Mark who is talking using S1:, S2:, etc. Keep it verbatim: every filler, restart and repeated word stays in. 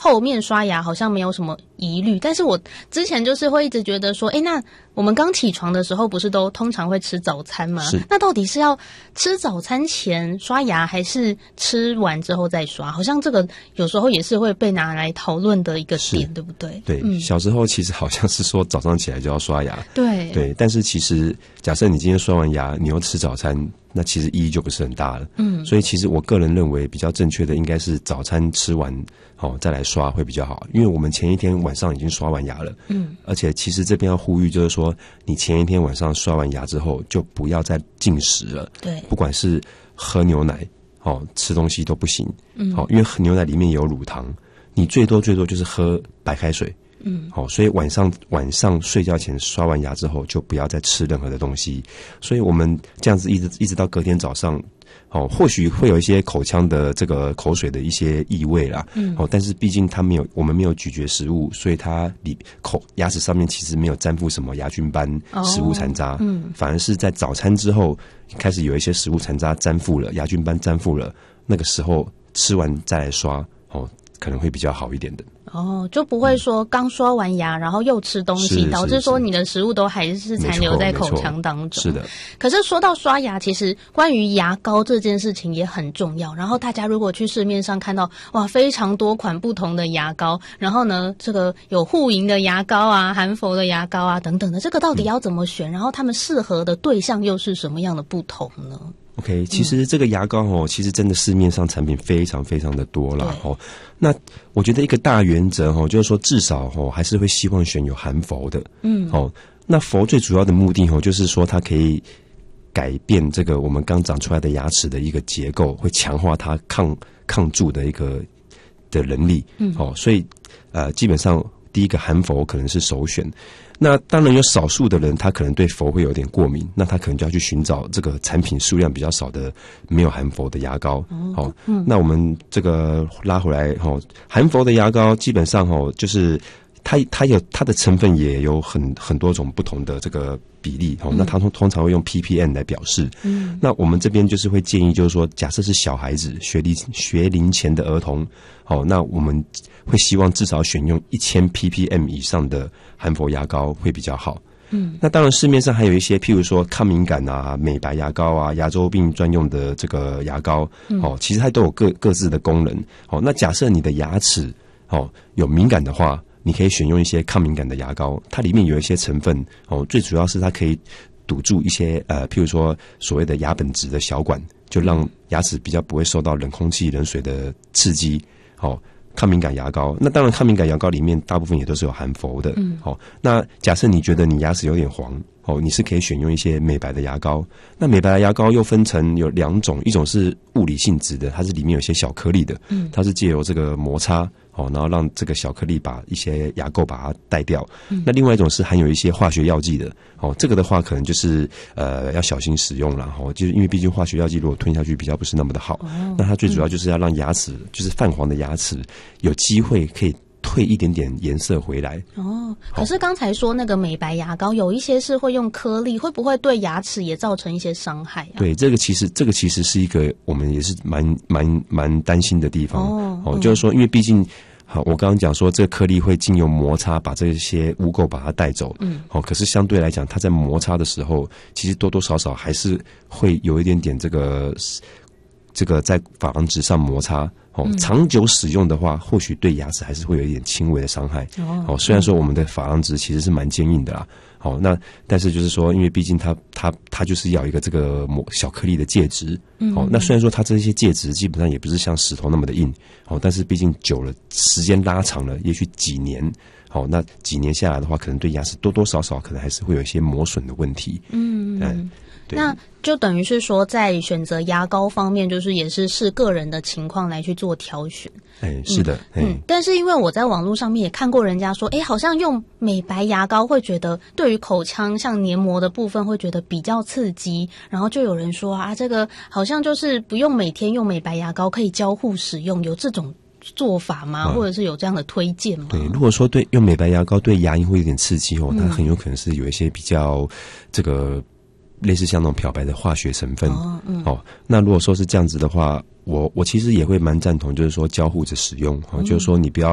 S1: 后面刷牙好像没有什么疑虑，但是我之前就是会一直觉得说，诶，那我们刚起床的时候不是都通常会吃早餐吗？那到底是要吃早餐前刷牙，还是吃完之后再刷？好像这个有时候也是会被拿来讨论的一个点，对不对？
S2: 对、嗯，小时候其实好像是说早上起来就要刷牙，
S1: 对对，
S2: 但是其实假设你今天刷完牙，你又吃早餐，那其实意义就不是很大了。嗯，所以其实我个人认为比较正确的应该是早餐吃完哦再来刷会比较好，因为我们前一天晚上已经刷完牙了。嗯，而且其实这边要呼吁就是说，你前一天晚上刷完牙之后就不要再进食了。对，不管是喝牛奶哦吃东西都不行。嗯，好、哦，因为牛奶里面有乳糖，你最多最多就是喝白开水。嗯，好、哦，所以晚上晚上睡觉前刷完牙之后，就不要再吃任何的东西。所以我们这样子一直一直到隔天早上，哦，或许会有一些口腔的这个口水的一些异味啦。嗯，哦，但是毕竟它没有，我们没有咀嚼食物，所以它里口牙齿上面其实没有沾附什么牙菌斑、食物残渣。嗯，反而是在早餐之后开始有一些食物残渣沾附了，牙菌斑沾附了，那个时候吃完再来刷，哦，可能会比较好一点的。
S1: 哦，就不会说刚刷完牙，然后又吃东西，导致说你的食物都还是残留在口腔当中。是的。可是说到刷牙，其实关于牙膏这件事情也很重要。然后大家如果去市面上看到哇非常多款不同的牙膏，然后呢这个有护龈的牙膏啊、含氟的牙膏啊等等的，这个到底要怎么选？嗯、然后他们适合的对象又是什么样的不同呢
S2: ？OK， 其实这个牙膏哦，其实真的市面上产品非常非常的多啦哦。那我觉得一个大原则哦，就是说至少哦还是会希望选有含氟的。嗯，哦，那氟最主要的目的哦，就是说它可以改变这个我们刚长出来的牙齿的一个结构，会强化它抗抗蛀的一个的能力。嗯，哦，所以呃基本上第一个含氟可能是首选。那当然有少数的人他可能对氟会有点过敏，那他可能就要去寻找这个产品数量比较少的没有含氟的牙膏。哦，哦嗯、那我们这个拉回来哦，含氟的牙膏基本上哦就是它它有它的成分也有很很多种不同的这个比例哦，那它通通常会用 P P M 来表示。嗯，那我们这边就是会建议，就是说，假设是小孩子学龄学龄前的儿童，哦，那我们会希望至少选用一千 P P M 以上的含氟牙膏会比较好。嗯，那当然市面上还有一些，譬如说抗敏感啊、美白牙膏啊、牙周病专用的这个牙膏，哦，其实它都有各各自的功能。哦，那假设你的牙齿哦有敏感的话，你可以选用一些抗敏感的牙膏，它里面有一些成分哦，最主要是它可以堵住一些呃，譬如说所谓的牙本质的小管，就让牙齿比较不会受到冷空气、冷水的刺激。哦，抗敏感牙膏，那当然抗敏感牙膏里面大部分也都是有含氟的。嗯，好、哦，那假设你觉得你牙齿有点黄，哦，你是可以选用一些美白的牙膏。那美白的牙膏又分成有两种，一种是物理性质的，它是里面有些小颗粒的，嗯，它是借由这个摩擦。哦，然后让这个小颗粒把一些牙垢把它带掉。嗯、那另外一种是含有一些化学药剂的。哦，这个的话可能就是呃要小心使用啦。哦，就是因为毕竟化学药剂如果吞下去比较不是那么的好。哦、那它最主要就是要让牙齿、嗯、就是泛黄的牙齿有机会可以退一点点颜色回来。哦，
S1: 可是刚才说那个美白牙膏有一些是会用颗粒，会不会对牙齿也造成一些伤害啊？
S2: 对，这个其实这个其实是一个我们也是蛮蛮蛮担心的地方。哦，哦就是说因为毕竟好，我刚刚讲说这个颗粒会经由摩擦把这些污垢把它带走。嗯，好、哦，可是相对来讲它在摩擦的时候其实多多少少还是会有一点点这个这个在珐琅质上摩擦。哦，长久使用的话，或许对牙齿还是会有一点轻微的伤害。哦，虽然说我们的珐琅质其实是蛮坚硬的啦。好、哦，那但是就是说，因为毕竟它它它就是要一个这个小颗粒的介质。哦，那虽然说它这些介质基本上也不是像石头那么的硬。哦，但是毕竟久了，时间拉长了，也许几年。好，那几年下来的话，可能对牙齿多多少少可能还是会有一些磨损的问题。嗯。嗯
S1: 那就等于是说在选择牙膏方面就是也是视个人的情况来去做挑选。
S2: 哎，是的。
S1: 嗯, 嗯，但是因为我在网络上面也看过人家说，哎，好像用美白牙膏会觉得对于口腔像黏膜的部分会觉得比较刺激，然后就有人说啊，这个好像就是不用每天用美白牙膏可以交互使用，有这种做法吗？啊、或者是有这样的推荐吗？
S2: 对，如果说对用美白牙膏对牙龈会有点刺激哦，它很有可能是有一些比较这个类似像那种漂白的化学成分。哦，嗯、哦，那如果说是这样子的话，我我其实也会蛮赞同，就是说交互着使用，哦，嗯、就是说你不要